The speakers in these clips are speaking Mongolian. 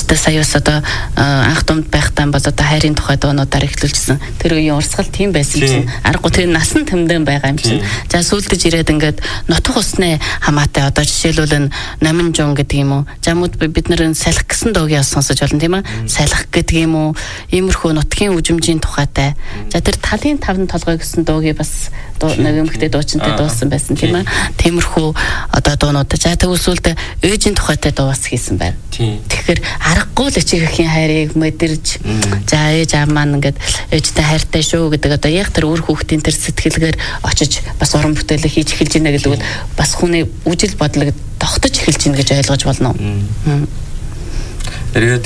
Одоо сая бас одоо анх думд байхдаа бол одоо хайрын тухай дуунуудаар эхлүүлжсэн. Тэр үеийн урсгал тийм байсан чинь аргагүй тэр насан тэмдэн байгаа юм чинь. За сүүлдэж ирээд ингээд нутг усны хамаатай одоо жишээлбэл намин жон гэдэг юм уу. Жамууд бид нэр салхи гэсэн дуугийн сонсож болно тийм ээ. Салхи гэдэг юм уу. Иймэрхүү нутгийн үжимжийн тухайтай. За тэр талын таван толгой гэсэн дуугийн бас нэг эмхтэй дуучинтай дуусан байсан тийм ээ. Тиймэрхүү одоо дуунууд. За тэгвэл ээжийн тухайтай дуу бас хийсэн байна. Тэгэхээр аргагүй л ичээхийн хайрыг мэдэрж за ээж аав маань ингээд ээжтэй хайртай шүү гэдэг одоо яг тэр өөр хүүхдийн тэр сэтгэлгээр очиж бас уран бүтээлээ хийж эхэлж байна гэдэг нь бас хүний үжил бодлого тогтож эхэлж байна гэж ойлгож болно. Тэгээд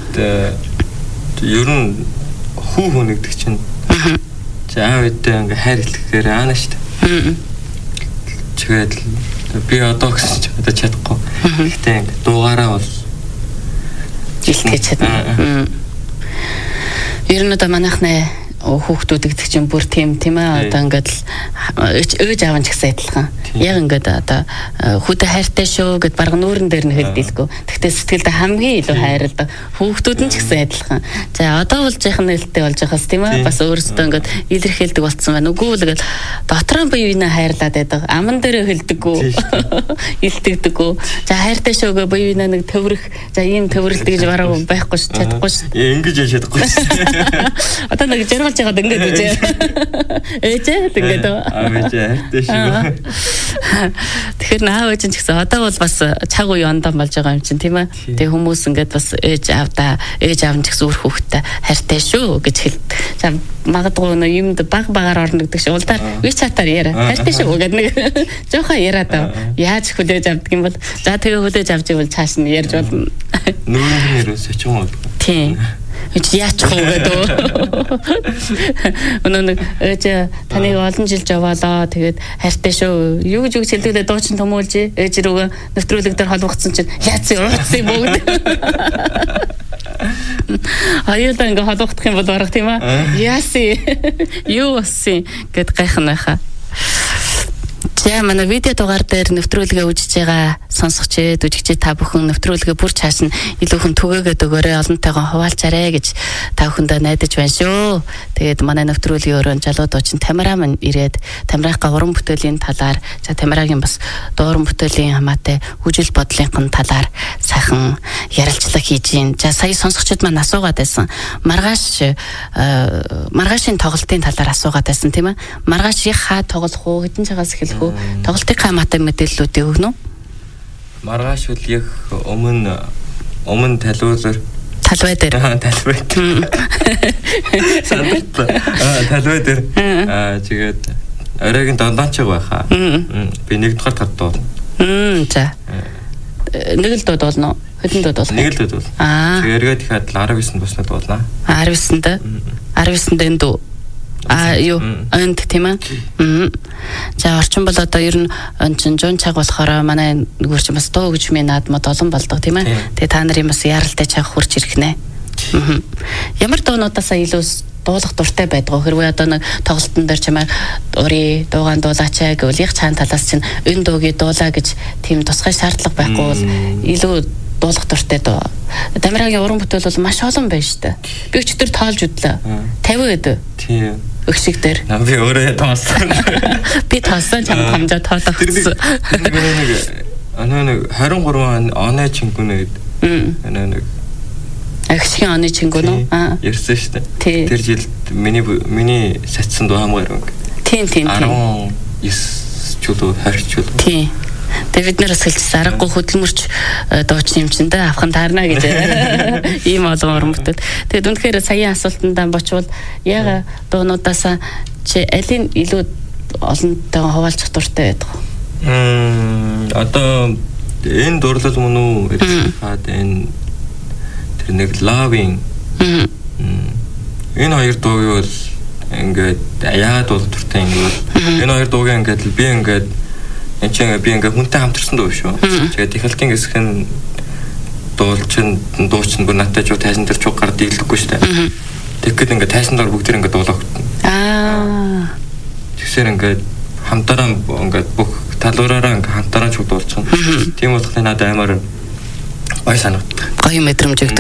ер нь хүү нэгдэг чинь за аав ээдээ ингээ хайр хэлэхээр аана шүү дээ. Тэгээд би одоо гэсэн ч одоо чадахгүй. Гэхдээ ингээ дуугаараа бол жилтгэж чадна. Ер нь одоо манайхны хүүхдүүд гэдэг чинь бүр тийм ээ одоо ингээд ээж аав ч гэсэн адилхан. Яг ингээд одоо хүүтэй хайртай шүү гэд бараг нүүрэн дээр нь хэлдэлгүй. Гэхдээ сэтгэлдээ хамгийн илүү хайрладаг хүүхдүүд нь ч гэсэн адилхан. За одоо бол жаахан нээлттэй болж байхаас тийм ээ бас өөрсдөө ингээд илэрхийлдэг болцсон байна. Үгүй л ингээд дотроо бие биенээ хайрлаад байдаг. Аман дээр хэлдэггүй. Илтгэдэггүй. За хайртай шүү гэ бие биенээ нэг төврөх. За ийм төврөлт гэж бараг байхгүй ш чадахгүй ш. Ингэж чадахгүй ш. Одоо нэг жаргалж байгаад ингээд үжээ. Ээжээ тэгээд хайртай шүү. Тэгэхээр наав ээж ч гэсэн одоо бол бас цаг үе ондон болж байгаа юм чинь тийм ээ. Тэгээ хүмүүс ингээд бас ээж аав нь ч гэсэн өөр хүүхдтэй хайртай шүү гэж хэл. За магадгүй нөө юмд багаар орно гэдэг шиг улдаар WeChat-аар яриа. Хайртай шүү гэдэг нэг жоохон яриад яаж хүлээж авдаг юм бол за тэгээ хүлээж авч ивэл цааш нь ярьж болно. Нүүрэн нэрээс ч юм уу. Тийм. Яачих уу гэдэг. Өнөө ээж таныг олон жил жаваалаа. Тэгээд хайртай шүү. Юу гэж хэлдэгдээ дуучин томуулж ээж рүүгээ нэвтрүүлэг дээр холбогдсон чинь яацсан бүгд. Аюулаа ингээ холбогдох юм бол барах тийм ээ. Яаси. Юу болсон гэд гайхна байхаа. За манай видео дугаар дээр нэвтрүүлгээ үзэж байгаа сонсогчид, үзэгчид та бүхэн нэвтрүүлгээ бүр цааш нь илүүхэн түгээгээд өгөөрэй, олонтойгоо хуваалцаарай гэж та бүхэндээ найдаж байна шүү. Тэгээд манай нэвтрүүлгийн өрөөнд залуу дуучин Тамира маань ирээд Тамираагаа уран бүтээлийн талаар, за Тамирагийн бас дууран бүтээлийн хамаатай үжил бодлынхын талаар сайхан ярилцлага хийж гин. За сая сонсогчид маань асуугаад байсан. Маргаашийн тоглолтын талаар асуугаад байсан тийм ээ. Маргааш хаа тоглох уу, хэдэн цагаас эхэлэх үү? Тоглолтын хамаатай мэдээллүүдийг өгнө үү? Маргааш үл яг өмнө талбай дээр. Талбай дээр. Тэгээд оройн дончог байхаа. Би нэг дахь тавтаа. За. Нэг л дууд болно. Хэдэн дууд болно? Нэг л дууд болно. Тэгээд эргээд ихэд 19 буснаад болно. 19-нд. 19-нд энэ дуу. Юу энд тийм ээ. За орчин бол одоо ер нь чин жон цаг болохоор манай нүгүр чи бас дуу гэж минь наадмад олон болдог тийм ээ. Тэгээ та нарын бас яралтай цаг хурж ирэх нэ. Ямар дуунуудаас илүү дуулах дуртай байдгаа хэрвээ одоо нэг тоглолтын дээр чамаа урий дуугаан дуулаач гэвэл яг цаана талаас чинь энэ дуугийг дуулаа гэж тийм тусгай шаардлага байхгүй бол илүү дуулах дуртай дуу. Тамирагийн уран бүтээл бол маш олон байна шүү дээ. Би өчтөр тоолж удлаа. 50 өдөө. Тийм. Өксиг дээр. Би өөрөө тоосон. Би тоосон чам хамжаа тоолох гэсэн. Нэг 23 оны чингүнэ гэдэг. Нэг Агшийн оны чингүн үү? Ярьсан шүү дээ. Тэр жилд миний сацсан дуу хамгаар өнгө. Тийм. 19 чулуу 20 чулуу. Тийм. Тэгээ бид нэр бас хэлчихсэн аргагүй хөдөлмөрч дуучин юм чинь да авхан таарна гэж ийм олон уран бүтээл. Тэгээд үнэхээр саяын асуултандаа бочвол яг дуунуудаас чи алийг илүү олонтойгоо хуваалцах дуртай байдаг уу? Одоо энэ дурлал мөн үү хаад энэ тэр нэг лавинг энэ хоёр дууг бол ингээд яагаад бол дуртай юм бол энэ хоёр дууг ингээд би ингээд энэ чинь би ингээ хүнтэй хамтарсан дуу шүү. Тэгээд ихэлтийн хэсэг нь дуучин бүр надтай жоо тайсан дээр чуг гар дийлдэхгүй шүү дээ. Тэгэхэд ингээ тайсан дор бүгд ингээ дуулагдана. Тэгсээр ингээ хамтараа ингээ бүх талуураараа ингээ хамтараа чуг дуулчихна. Тийм болохын надад амар гоё санагддаг. Гоё мэдрэмж өгдөг.